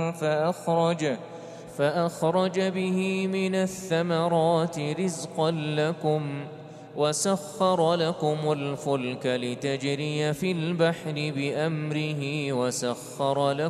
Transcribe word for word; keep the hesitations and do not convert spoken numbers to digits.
فأخرج فأخرج به من الثمرات رزقا لكم وسخر لكم الفلك لتجري في البحر بأمره وسخر لكم